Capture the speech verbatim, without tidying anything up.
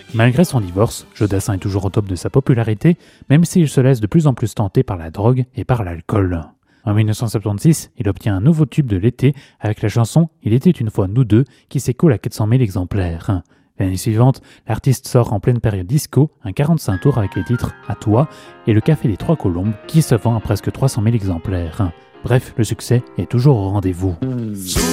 Malgré son divorce, Jodassin est toujours au top de sa popularité, même s'il se laisse de plus en plus tenter par la drogue et par l'alcool. En dix-neuf cent soixante-seize, il obtient un nouveau tube de l'été avec la chanson « Il était une fois nous deux » qui s'écoule à quatre cent mille exemplaires. L'année suivante, l'artiste sort en pleine période disco un quarante-cinq tours avec les titres « À toi » et « Le café des Trois Colombes » qui se vend à presque trois cent mille exemplaires. Bref, le succès est toujours au rendez-vous.